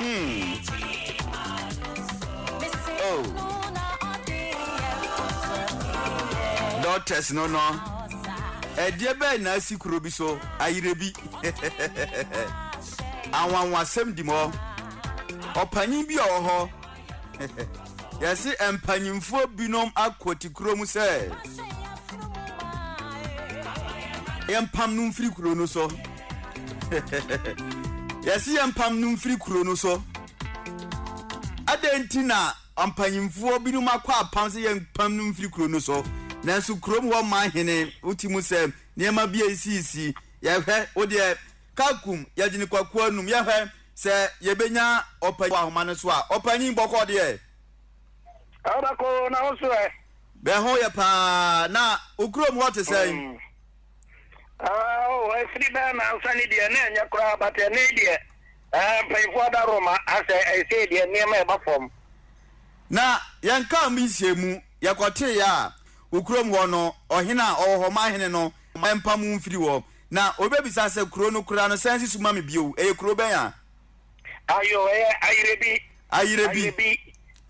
Oh. Doctors no. Dear Ben, I see Kurobiso, I rebi. I want 70 more. Or Panimbi or yes, and Panimfo binom aquati chromo says. Pam num free chronoso. Yes, pam num free chronoso. Adentina, Panyimfo binuma kwa pamsi pam num free chronoso. Nansu krom wo man hene utimu sem niema BACC ya hwe ode kakum ya jini kwakwa num ya hwe se yebenya opanyi ahoma no so a opanyi boko de Abako na oso e be ho ya pa na ukrom what say free da na usani de na nya kura bate ne de payfo da Roma ase I say de niema e ba fom na yanka mi siemu yakote ya ukrom wo no ohina ohoma hene no empam mfiri wo na obebisa se kro no kura no sense suma me bio e kro ben a ayo ayirebi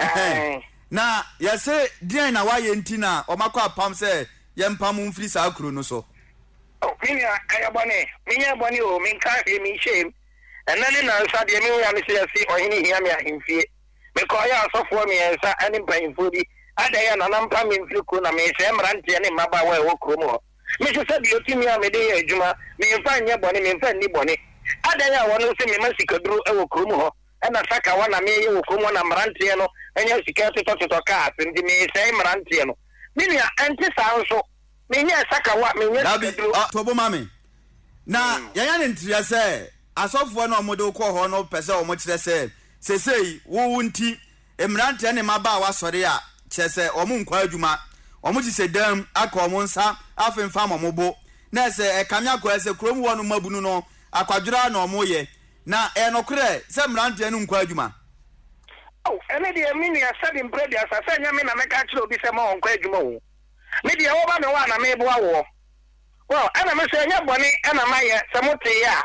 na yase dian na waye ntina omakwa pam se yempam mfiri sa kro no so minya ayabone o minka de mi shem enani na nsa de mi wo ya me se yasi ohini hia me ahimfie me ko ya asofo me ensa ani mpanfo bi adaya na nampa me mfiriku na me se mrante ne maba wa wo krom ho me se sabi otimi a me de ya adwuma me mfa nya bone me mfa ni bone adaya wono se me masikaduru e wo krom ho na saka wa na me ye wo krom na mrante no enya sika toto ka ndi me se mrante no minia enti sanso me nya saka wa me nya sikaduru tobo mame na yanya ne ntria se asofo na omodo ko ho no pese o mo kire se sesei wo nti emrante ne maba wa sore a chese omunkwa adwuma omuti se dam aka omunsa afemfa momobo na se ekamya kwa se krom wonu mabunu no akwadwura na omoye na enokre se mrante ne nkwa adwuma ene de mini asabi mpredi asasa nya me na meka kire obi se mo nkwa adwuma wo me de wo ba me wa na me bo awo ana me se nya boni ana maye se mote ya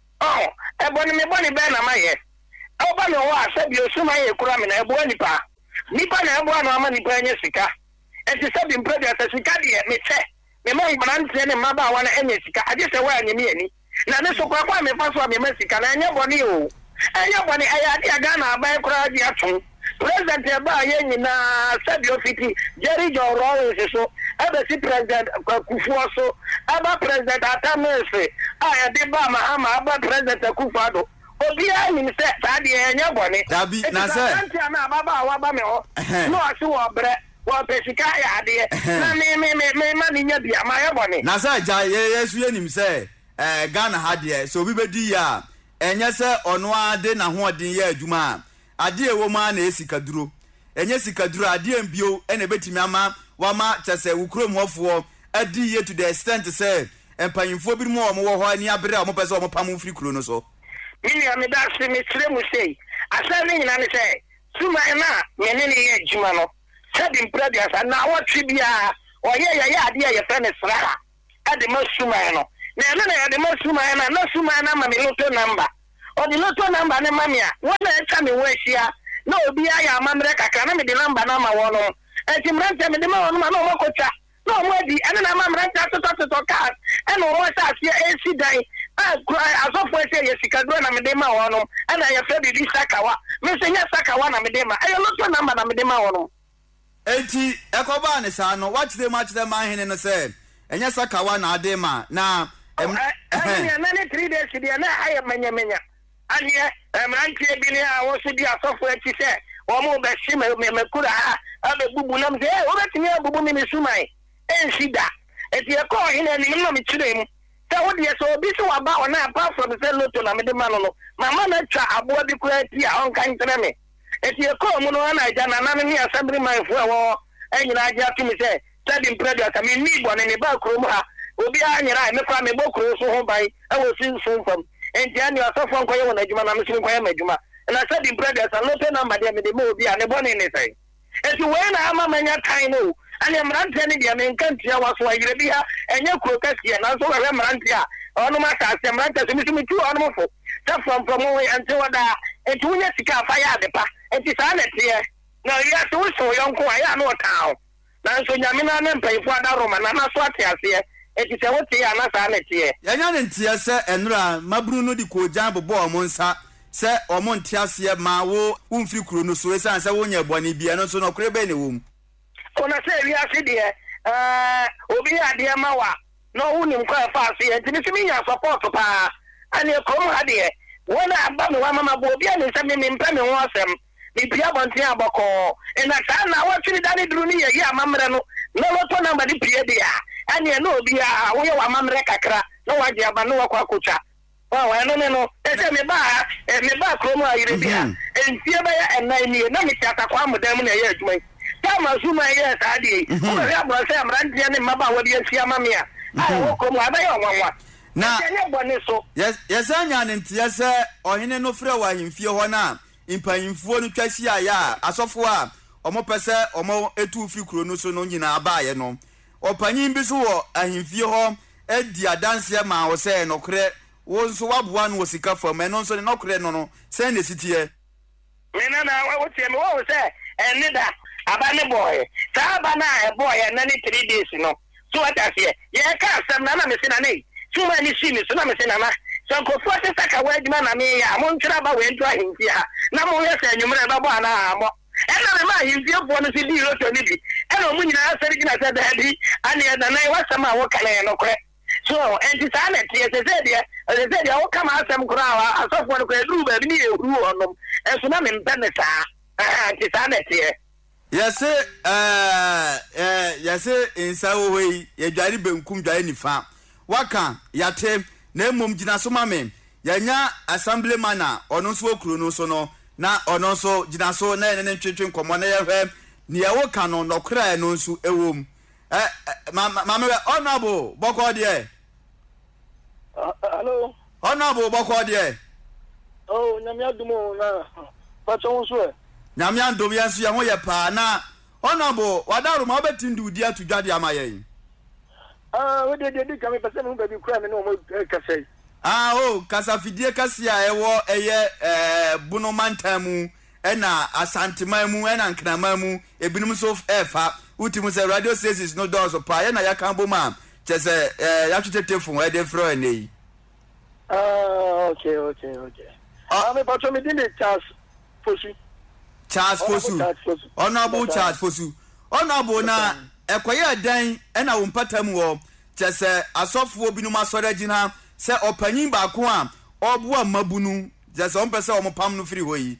e boni me boni be na maye o ba me wa asabi osuma ye kura me na e bo nipa na ebo na ama nipa anya sika enti sabi mpredi asasika de me che me mo mbrante ne maba wa na anya sika ade se wa anya me ani na ne so kwa me fa so me masika na anya boni o anya boni aya de aga na abai kura di atun president e ba ye nyina sabi ofiti Jerry John Rawlings so aba si president Kufuor so aba president Atamese aya de ba Mahama aba president Akufo-Addo obi ani se saadi enya bone dabi na se na baba wa ba me ho no ase wo bre wo pesika ya de na me ma ni nya bia ma ya bone na se ja yesu yenim se Ghana ha de so obi bedi ya enya se ono ade na ho odin ya adwuma ade ewo ma na esikaduro enya sikaduro ade ambio ene betimi ama wa ma chese ukrom hofo adi ye to the extent se empanyimfo bi mo wo ho ani abre o mo pese o mo pam mfiri kuro no so mini amida se me kire mu sei asa ne nyina ne sei suma na me ne ye juma no sabi mpredi asa na wa tribia oye ya ade ya fene sra ade masuma no na ya de masuma na suma na ma me loto number o di loto number ne mamia wona e cha me wehia na obi aya amamre kaka na me de number na ma wono enti mrante me de ma wono ma no makocha no mo di ene na mamre ta to ka ene o mo sa asia esi dan asofo ese yesikadro na medema wono ana ya febi di sakawa me senya sakawa na medema ayo loto number na medema wono enti ekoba ne sa no watch them hene no say enya sakawa na adema na na ne 3 days dia na aye menya anie mrantie bi ne a wo so di asofo eti se wo mo be shi me kura abe bubu na me o betimi abubu mi sumai ensida eti e ko hene ni no me kire mu ta wo de so obi so waba ona apart from the loto na medema no mama na twa abo bi kura ti a on kan tere me eti e ko mu no na ja na na me assembly man fu wo enyina aja tumi se sabi mpredi aka me ni bone ne ba kuro mu ha obi anyira me kwa me bokuro so ho bai e wo sin so fam enti ani asofo nkoye wona adwuma na me sin nkoye madwuma na sabi mpredi asa loto na made me de mo obi a ne bone ne sai eti we na ama manya kan no ani mrante ne dia me nkantia waso ayire bi ha enye kuro kasie na so we mrante a onu ma ta se mrante so mi tu onu fo ta from we ante wada enti wonya sika afa ya adepa enti saa na tie na ya so so yonko aya na otawo na nso nyame na ne mpayifo adaroma na na so ate ase enti se wote ya na saa na tie yanya ne ntie se enura mabru no di ko jan bobo omo nsa se omo ntie ase ma wo umfiri kuro no so esan se wonya bone bia no so no kure be ne wom ona se wi ase de obi ade ma wa no unim kwa fa ase enti ni simi nya support pa ani ko mo ade wona aba me wa mama bo obi ani se me mpa me ho asem ni bia bonten aboko ena ka na wa twiri dani duru ni ye amamre no no loto number di pie dia ani no obi a wo ye wa amamre kakra no wa je aba no wa kwa kocha wa no no ese me ba kromo ayire bia entie ba ya enai ni na me chata kwa modam na ye adwuma tama zuma ye saadi ko ya bro se amrantie ni maba wa bia sia mamia wo kromo aba ye onwanwa na yes anya ne ntia se ohene no frɛ wa ahemfie hɔ na impanyimfuo no twahia ya asɔfo a ɔmo pɛsɛ ɔmo etu fi kuro no so no nyina abaaye no ɔpanyin bi so wɔ ahemfie hɔ edi adanse ma wo sɛ nokre wo nso waboa no sika fam ɛno nso ne nokre no sɛ ne sitie me na wo tie me wo sɛ ɛne da aba ne boy saa aba na boy na ne 3 days no so what I say ye ka asɛm na me se na ne tuma ni sini so na me se na na so ko fo se saka wa adwuma na me ya mo ntira ba we ntu ahemfie ha na mo yɛ sɛ nyumre ba bo ana amo ɛna me ma ahemfie fo no se di roto ni bi ɛna mo nyina asɛre gina sɛ da bi ani na na wa sama wo kana no kɔ so enti saa na tie se dia wo kama asɛm kora wa asɔfo no kɔ duru ba bi ni ehuru onom ɛso na me mpɛ ne saa enti saa na tie yese insa wo hei ye dware benkum dware nifa waka yate na emom gina so mame yanya assemblyman na ono so okuro no so no na ono so gina so na ene ntwetwe nkomo na yehwe ne ye wo ka no nokra no nso ewom mame honorable boko de hello honorable boko de oh nyame adumo na pacho nso nyame andom yanso ye ho ye pa na honorable wadaro ma obetindu udi atudwade amaye we did come person who be cry me no mo kase kasa fidie kase a ewo eye bunomantamu ena asanteman mu ena nkramamu ebinum so efa utimu se radio stations no doors pa ye na ya kan boma chese ya twetefun e de fro enei okay me pacho me din Charles Fosu honorable Charles Fosu honorable na ekoye dan ena wo mpatam wo chese asofo binum asore gina se opanyin ba ko a obo amabunu chese on pese o mopam no firi hoyi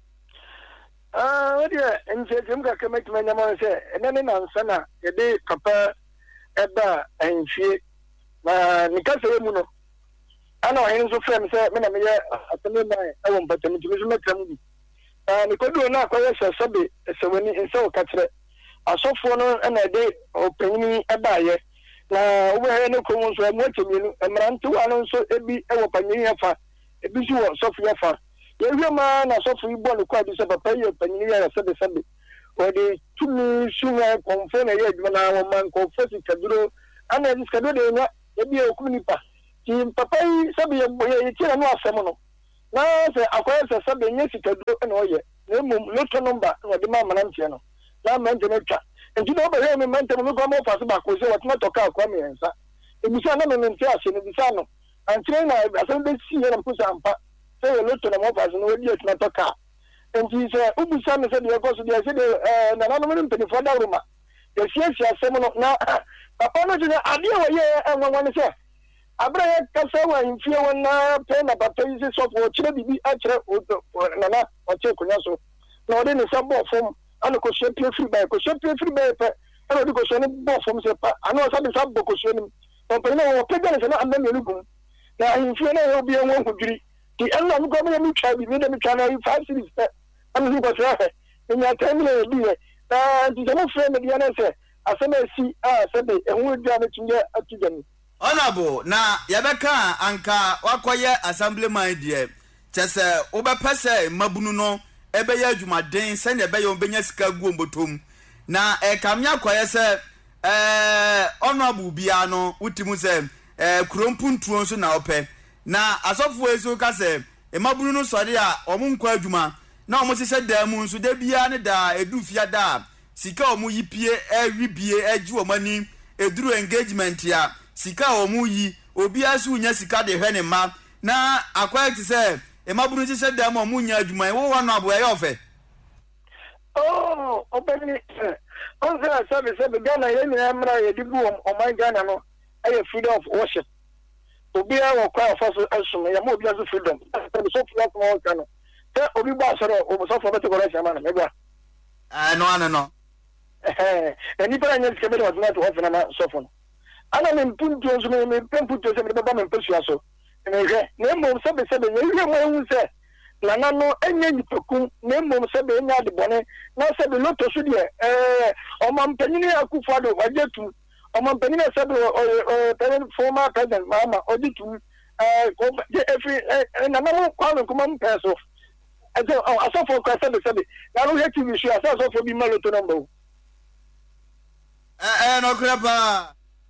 we dia enjem ga kemetuma nyama se enene na nsana e de papa eba enhwie na nikase mu no ana o hen so frem se me na me ye aseme mai e wo mpatam tumi so metam bi nikodu na akoye sabe sewani ense o katre asofo no na de opanyini ebaaye na obehe ne ko nso amotemienu emrantu anu nso ebi ewo panyini afa ebi so wo sofo afa yewie ma na sofo ibo no kwa bi se papa ye panyini ya sabe o de tumi sunga konfo na ye adwuma na wo man konfo si kaduro ana dis kaduro de nya ebi e okuni pa ti papa yi sabe ye tira no asem no na se akoye sabe nya si kaduro na oye na mum loto number no de ma manantie no na manje no twa enti no be me manje no ko mo faso ba ko se watna to ka kwa me ensa ebisa na me ntia ase no bisa no antire na asan be si na ko sa ampa se we loto na mo faso no odi atna to ka enti se ubisa me se de ko so de se de na na no me mpeni fo da ruma de sia asem no na papa no jina ade wo ye enwanwan se abra ye kasa wa infie wona pe na papa yi se so fo kire bibi a kire na na o che kunya so na ode ne sabo fom ana ko shepie free by pe ana ko so ne bo fom se pa ana o sabe sabo ko so ni papa na o pe gane se na anda me lugum na infie na yo bi enwo hudiri ti ana no ko me mi twa bi me mi twa na 5 series pe ana ni ko tra he nya time na bi he na ti jamo frame bi ana se asema si sebe enwo dia me tunye atugani honorable na yabeka anka wakoye assemblyman die chese obepese mabunu no ebe ya adwumaden se ne ebe ya obenya sika guo mbotom na kamya koye se honorable bia no utimu se krompuntuo so na ope na asofo ezo ka se emabunu no sɔre a ɔmo nkɔ adwuma na ɔmo sesɛ da mu nso da bia ne da edu fia da sika ɔmo yi pie bie agye ɔmo ani eduru engagement ya sika ɔmo yi obi asu nya sika de hwɛ ne ma na akwa te sɛ emabunu sesɛ da mu ɔmo nya adwuma wo wa no aboa yɛ ɔfɛ oh obeni on say sabe Ghana ye nyina mra ye dibu oman Ghana no aye freedom of worship obi a wo kwa fa so asum ya mo obi aso freedom so flat mo kan no te obi ba so o so fo bete ko resa ma na megba no eni para nya skebe de ordinate of na so fo ana me mpuntu so me mpuntu so me baba me mpesu aso ne mo sabe ye mo hu se na no enye nipakum na mmom se be nya de bone na se be loto so de omampanini akufado wajetu omampanini se be former president mama oditu every na no kwano kuma mpeso asofo kwa se be na no heti issue asofo bi maloto number no krapa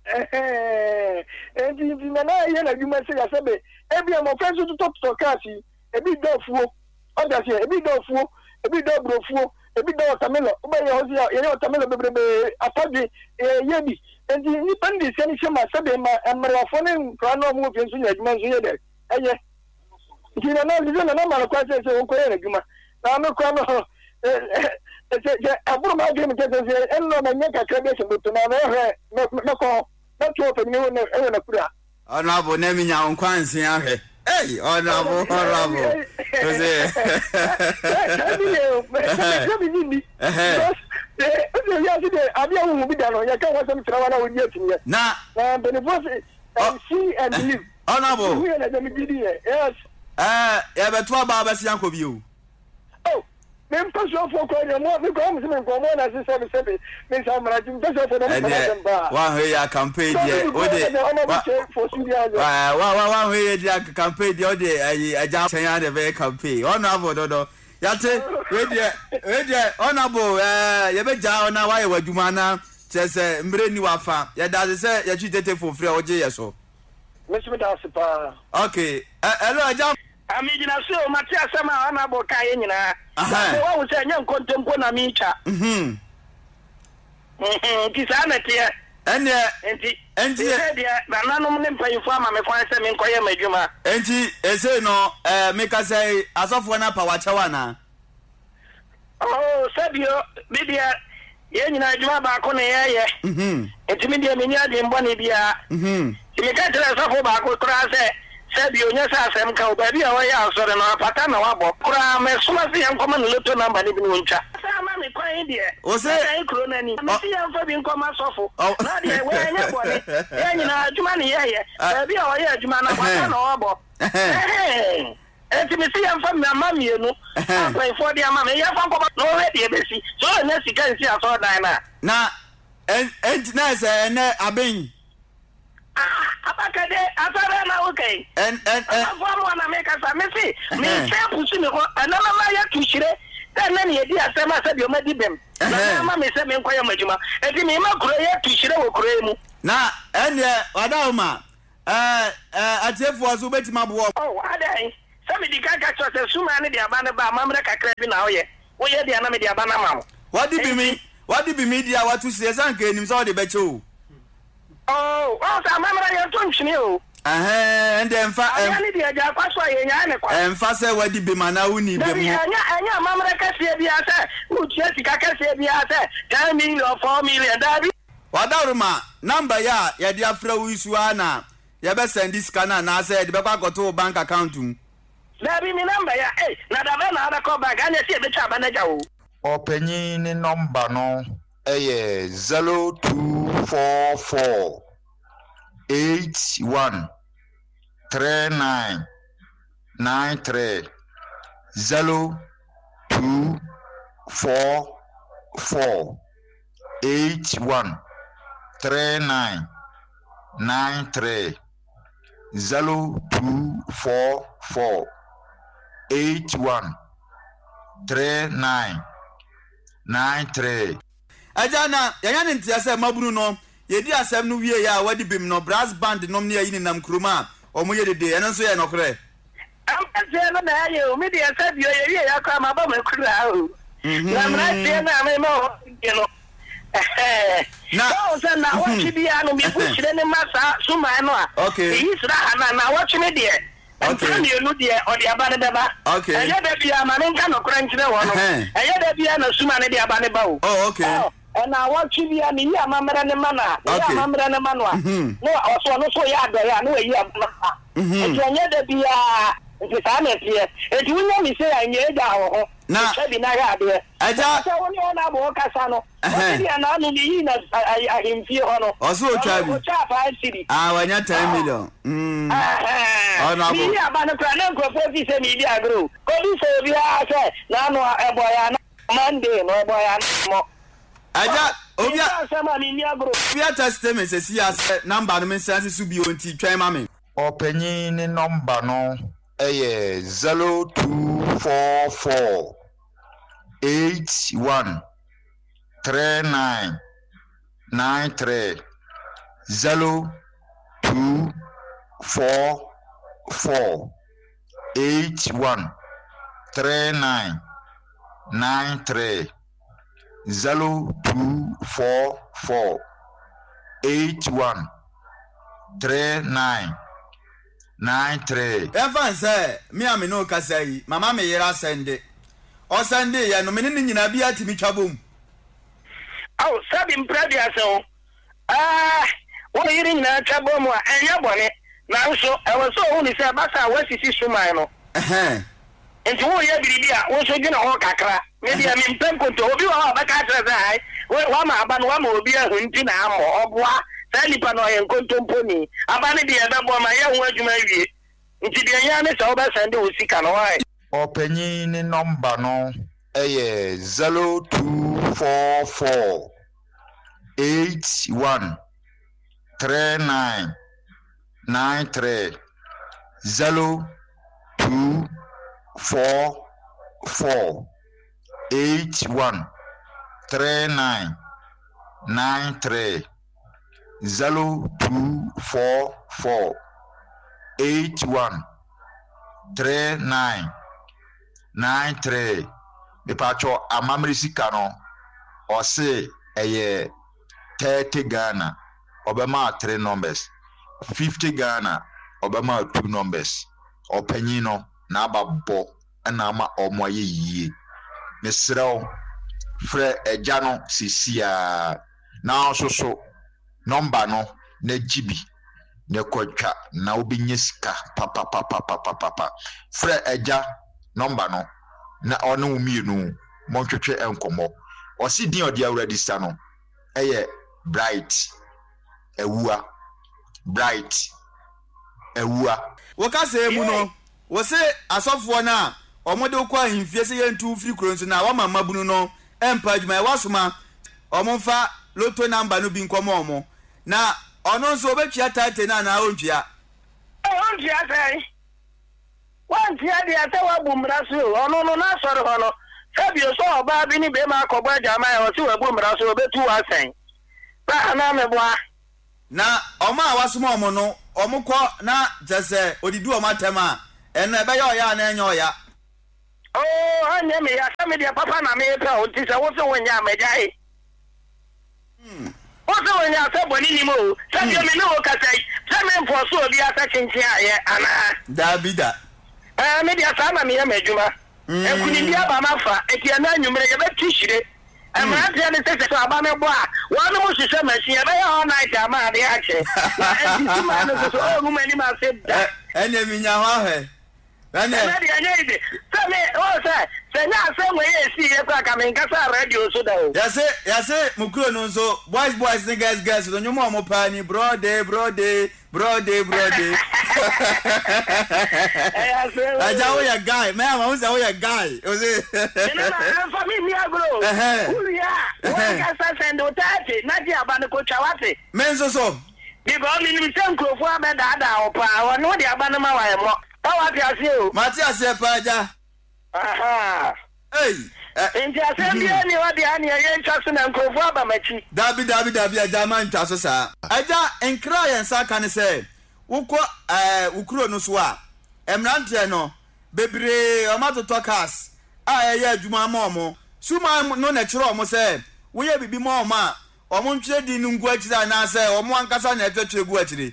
enti na ye na djuma se ya se be ebi am friends to top kasi ebi dofuo odasi ebi dofuo ebi dobrofuo ebi do watermelon oba ye hozi ye watermelon bebrebe apadi yebi enti ni pandi seni chema sebe ma amrafo ne kwa no mu fi nso nya adwuma nso ye de eye ntina na lize na ma kwa se won ye adwuma na me kwa no aburu ma gem tete enno ma nya kakra be se butu na me ko na to pe ni wona e wona kura ona bo na mi nya nkwanse ahwe hey honorable Jose na honorable ya beto aba abasi anko bi o me mpaso fo ko ya mo me ko mo se me ko mo na se se me sa mara jim mpaso fo no mo wa he ya campaign dia o de wa he dia campaign dia o de aja chen ya de campaign honorable dodo ya te we dia honorable ye be ja ona wa ye wadwuma na se mbre ni wa fa ya da se ya chi tete fo free o je ye so me se me da se pa okay hello aja amijina so mati asema honorable kai nyina wa wo se nya nkontempo na micha kisana tie enti dia nananom ne mpanyifo ama me kwan se me nkoye madwuma enti ese no me ka say asofo na power chawa na oh sabio bidia ye nyina adwuma ba ko ne ye enti me dia me nya de mbone bia me ka tele asofo ba ko kra se sabio nya sa asem ka obabi a wa asore na pata na wa bo kra me soma se yan koma no loto number ni bi no ncha sama me kwan die o se ai kro na ni me se yan fa bi nkoma asofo na de we nya bone ye nyina adwuma ne ye obabi a wa ye adwuma na pata na wa bo enti me se yan fa me ama mienu akwai for dia ama me ya fa nkoma no we de besi so na sika nsi aso dan na enti na se na aben abakade asara na okay afọ na make asa me see me say pusi me ko anama ma ya tushire dan na ne di asema sabi o madi bem na ma me say me nkoya madwuma enti me ma kuro ya tushire wo kuro mu na ene wadawma atefo aso betima bo oh adai sabi di kaka chose suma ne di abana ba mamre kakra bi na oye wo ye di ana me di abana ma wadi bi mi dia watu siesan ka enim so de beche o oh sa mamra ya to nchini o ende emfa ani dia ja kwaso ye nya ne kwa emfa se wadi bi mana uni be mu anya mamra kase bi ase utia sika kase bi ase 10 million 4 million dabi wadaruma number ya dia afra wisu ana ya be send sika na ase de be kwa goto bank account mu dabi mi number ya na da be na da ko bank anya se be cha banaja o openyi ni number no 0244 81 39 93 0244 81 39 93 0244 81 39 93 ajana yanya ntia se mabunu no yedi asem no wie ya wadi bim no brass band nom ne yi nam kroma omo ye dede eno so ye no kre ampase no na ayo me dia sabi o ye ya kwa ma ba makura o na mra tie na me mo no na so na watch bia no me pushire ne masa suma no a isra na watch me dia okay ni enu dia o dia ba ne beba okay aya da bia ma me nka no kora nkyere wo no aya da bia na suma ne dia ba ne ba o oh okay na watch bia ni ya mamra ne mana ya mamra ne mano a no so no so ya do ya no yi amama anya da bia nti sa na tie enti wonya mi se anya da ho na bi na ga de aja so woni ona bo kasa no o dia na no ni na ahimfie ho no o so chabi o cha fa siri wanya 10 million ona bo ya ba no kwa na nkofo fi se mi bi agro ko bi se bi a se na no eboya na Monday no eboya mo aja obia sama mi ni agro obia testament se si as number no mensanse su bi onti twan ma me openyin ni number no 0244 81 39 93 0244 81 39 93 0244 81 39 93 Evan say me am no kasa yi mama me yera sende o sende ya no me ne nyina bia timi twabom aw sabi mpradi aso wo yiri nyina twabom a enya bone na so e wo so hu ni say basa wasisi suman no enti wo ye biribi a wo so gina ho kakra me dia me mpemkonto obi wa ba ka tra sai wa ma aba no wa ma obi ahu nti na amo oboa nipa no ye nkontomponi abane de ebebo ma ye ho adwuma wie nti de nya ne sa oba sande osika no wai openyin ni number no 0244 81 39 93 0244 81 39 93 0244 81 39 93 Mepacho amamrisika no ose eye 30 Ghana obema 3 numbers 50 Ghana obema 2 numbers opanyin no na ababo na ama omoye yie mesrew fre eja no sisia na so number no na gibi ne kwatwa na obinye sika papa fre eja number no na ono umienu montwetwe enkomo osi din odi register no eye bright ewua wo ka se mu no wo se asofo na omode ukwa ahimfie se yentu firi kronso na wa mama bunu no empa adwuma wasoma omfa loto number no bi nkomo omo na ono nso obetwa tate na ontwa sai wantia de atawa bumraso ono no na soro hono sabio so oba bi ni be ma akogba jama e o si wa bumraso obetu wasen ba na meboa na oma wasoma omo no omukọ na jese odidu omatema eno ebe ya oya na enyo ya anya me ya same dia papa na me pe o ti se wo so wonya amejai o so wonya se boni ni mo sabio me no kasai se me mfo so obi asa chinchin aye ana dabida me dia sa na me ya majuma ekuni dia ba mafa etia na anwumre ye betishire amratia ne sese so aba me bo a wonu mo hwehwe machine be ya all night ama de ache na ma no so o mu mani ma se da ene minya hwahe ene dia ide se me o se nya se we si ye kwa ka me nkasa radio so da o yase mukuro no so boys and girls no nyomo mo pani brode aja wo ya guy me ama wo say wo ya guy o say na family mi agro uria wo ka sa send o tate na dia ba ne ko twawate menzo so bibo mi ni senkrofo abeda da opa wono dia ba ne ma wa mo tawate ase o mati ase pa aja hey enti asembia ni wadi ani ye nchaso na nkrofo abamachi dabi aja man twaso sa aja enkra yen sa kan se wukọ ukuro no so a emrante no bebre omatoto cars ya adwuma ma omo suma no na kire omo se wo ye bibi ma omo a omo ntwe di ngu akire na se omo ankasa na etwetwe gu akire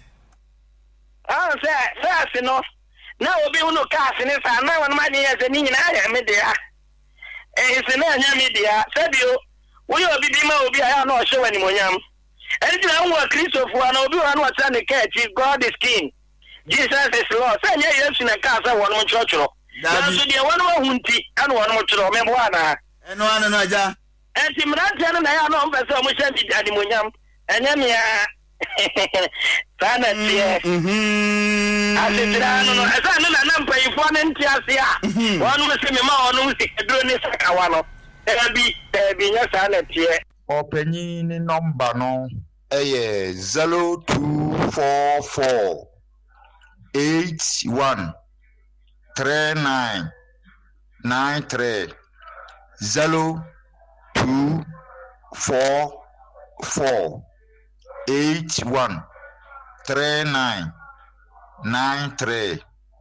se no na obi uno cars ni sa na won ma ni ye ni nyina ya media se na nya media sabio wo ye obi bi ma obi aya na o hye wani monyam enti na nwa Christopher na obi wa na o tsa ne catch God is king Jesus is Lord say nya Yesu na cars a won mo choro na so de won wa hunti ana won mo choro me bo ana eno ana no aja enti mrante na ya no mpese o mo hye bi adi monyam enya me ya sana tie asitira no esa na na mpa ifo na ntiase a wonu me se me ma wonu se kedro ni sakawa no bi nya sana tie openyi ni number no eye 0244 81 39 93 0244 81 39 93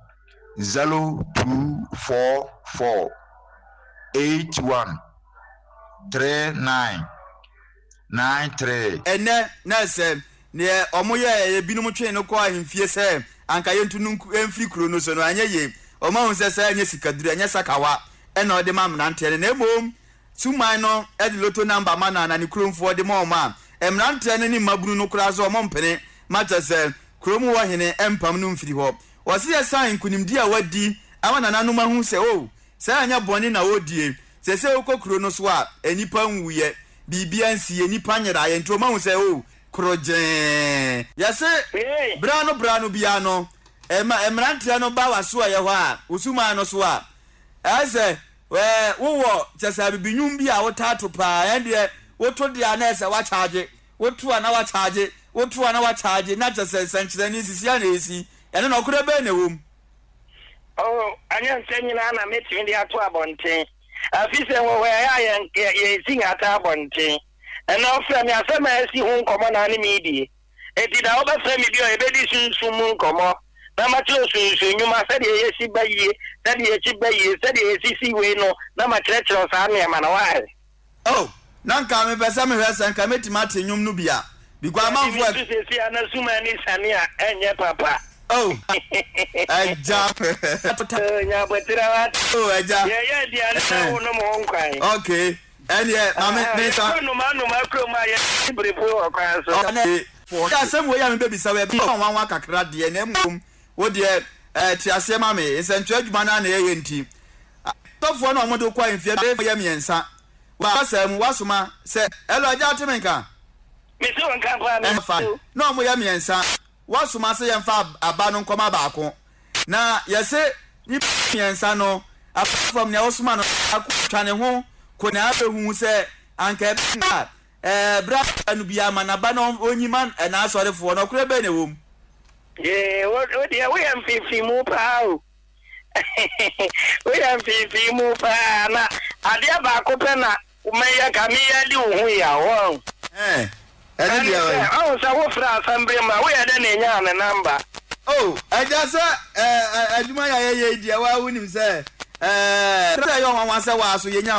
0244 81 39 93 ene na se ne omoye ebinum twen no kwa ahemfie se anka yentunu emfiri kuro no so no anye ye omahun se anye sikaduru anye sakawa ena ode ma mnante ne emom suman no edi loto number mana na ne kromfo de ma oma emnante ne ni mabunu no kura so omompene mata se kromu wa hene empam no mfiri ho wose ye san kunimdi a wadi ama nananu mahun se o se anya boni na odie se okokuro no so a enipa nwuye bibia nsie nipa nyera ye ntoma hu se o kroje yase brano bia no emrantia no ba waso ye ho a usuma no so a ase wo chesa bibinyum bia wo tato pa ende wo to dia na ese wa charge wo tu ana wa charge wo tu ana wa charge na chesa sanchira ni sisi ya na esi ene no kure be na wom anya nsanyina na metimi dia to abonten afise wo ya ye singa ta bonte ena ofra mi asema esi hu nkomo na ani media eti da oba fra mi bi o ebedi sunsun mu nkomo na ma ti osunsun nyuma se de ye si baye se de ye chi baye se de ye si we no na ma kire sa na ma na wa na nka me pesa me hwesa nka metima tenyum no bia bikwa amanfo si ana suma ni sania enye papa Eja. Nya botira wat. Eja. Ye dia na wono mo nkwan. Okay. Ene me sa. No ma kro ma ye briefo okwan so. Ya sem we ya me baby sa we be wan kakra de na mum. Wo de ti ase ma me nsentu adwuma na ye nti. Tofo na omodo kwa mfie be ye miensa. Wa sam wasoma se elo aja temenka. Me se won kan kwa me. No mo ye miensa. Wasuma se yemfa aba no nkoma baako na yese ni piensa no from ne wasuma no akutwa ne ho ko na abehu se anka bra anu bia ma na ba no onyima na asorefo no kure be ne wom wo dia we am fifi mu pa o we am fifi mu pa na ade baako pe na umeya kamiya di hu ya wo ene dia we sa wo fra assembly ma we ade na nya na number eja se aduma ya ye dia wa wunim se yo wanwa se wa so ye nya